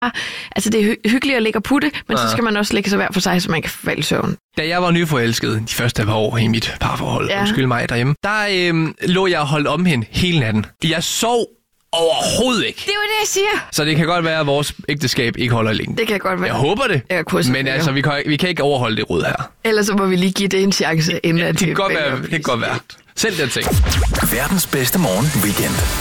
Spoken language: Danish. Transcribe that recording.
Altså, det er hyggeligt at ligge og putte, men så skal man også lægge sig hver for sig, så man kan falde i søvn. Da jeg var nyforelsket de første par år i mit parforhold, undskyld mig derhjemme, der lå jeg og holdt om hende hele natten. Jeg sov overhovedet ikke. Det er jo det, jeg siger. Så det kan godt være, at vores ægteskab ikke holder længe. Det kan godt være. Jeg håber det. Men altså, vi kan ikke overholde det råd her. Ellers så må vi lige give det en chance, inden det kan godt være. Selv den ting. Verdens bedste morgen weekend.